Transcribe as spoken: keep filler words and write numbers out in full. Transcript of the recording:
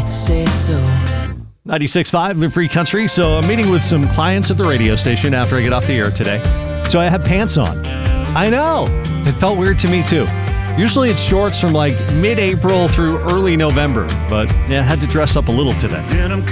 say so. ninety-six point five, Live Free Country. So I'm meeting with some clients at the radio station after I get off the air today. So I had pants on. I know. It felt weird to me too. Usually it's shorts from like mid-April through early November, but yeah, I had to dress up a little today.